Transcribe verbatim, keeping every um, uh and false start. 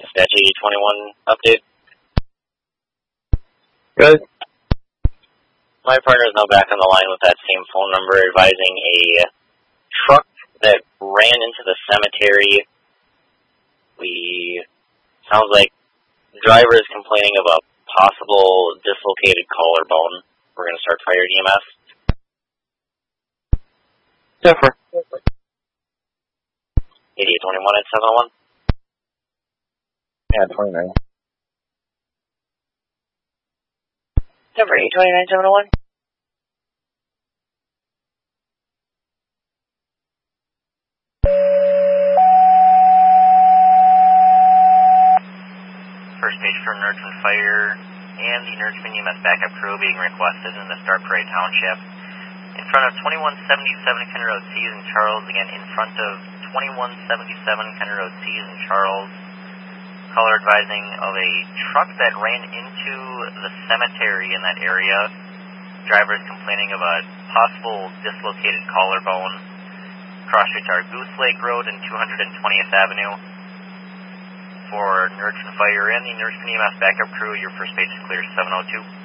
Dispatch eighty twenty-one update. Good. My partner is now back on the line with that same phone number advising a truck that ran into the cemetery. We, sounds like the driver is complaining of a possible dislocated collarbone. We're going to start fire E M S. Different. eighty-eight twenty-one at seven oh one. Yeah, twenty-nine. Number eight twenty-nine seven oh one. First page from Nurseman Fire and the Nurseman E M S backup crew being requested in the Star Parade Township. In front of twenty-one seventy-seven Kenner Road C in Charles. Again, in front of twenty-one seventy-seven Kenner Road C in Charles. Caller advising of a truck that ran into the cemetery in that area. Driver is complaining of a possible dislocated collarbone. Cross streets are Goose Lake Road and two hundred twentieth Avenue. For Nurseman Fire and the Nurseman E M S backup crew, your first page is clear, seven oh two.